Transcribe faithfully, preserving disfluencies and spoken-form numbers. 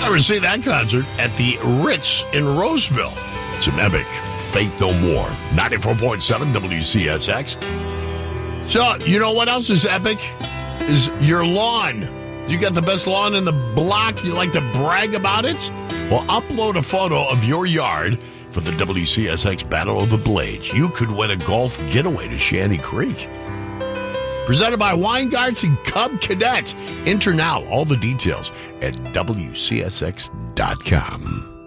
I received that concert at the Ritz in Roseville. Some epic Faith No More. ninety-four point seven W C S X. So, you know what else is epic? Is your lawn. You got the best lawn in the block. You like to brag about it? Well, upload a photo of your yard for the W C S X Battle of the Blades. You could win a golf getaway to Shanty Creek. Presented by Weingarts and Cub Cadet. Enter now. All the details at W C S X dot com.